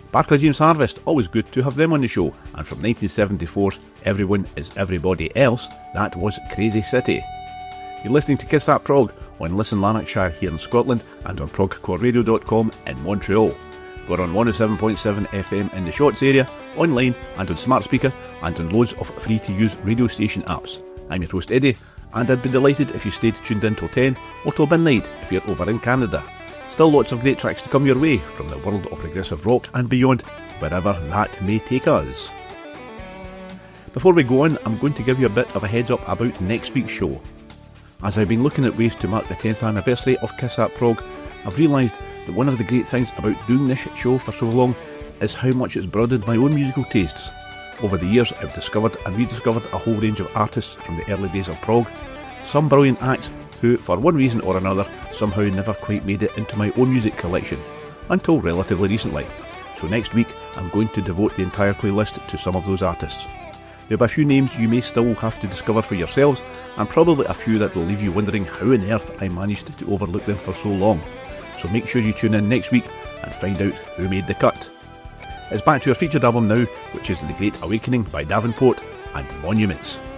Barclay James Harvest, always good to have them on the show. And from 1974's Everyone Is Everybody Else, that was Crazy City. You're listening to Kiss That Prog on Listen Lanarkshire here in Scotland and on progcoreradio.com in Montreal. We're on 107.7 FM in the Shorts area, online and on smart speaker and on loads of free to use radio station apps. I'm your host Eddie, and I'd be delighted if you stayed tuned in till 10 or till midnight if you're over in Canada. Still lots of great tracks to come your way from the world of progressive rock and beyond, wherever that may take us. Before we go on, I'm going to give you a bit of a heads up about next week's show. As I've been looking at ways to mark the 10th anniversary of Kiss That Prog, I've realised that one of the great things about doing this show for so long is how much it's broadened my own musical tastes. Over the years, I've discovered and rediscovered a whole range of artists from the early days of prog, some brilliant acts who, for one reason or another, somehow never quite made it into my own music collection, until relatively recently. So next week, I'm going to devote the entire playlist to some of those artists. There'll be a few names you may still have to discover for yourselves, and probably a few that will leave you wondering how on earth I managed to overlook them for so long. So make sure you tune in next week and find out who made the cut. It's back to our featured album now, which is The Great Awakening by Davenport and Monuments.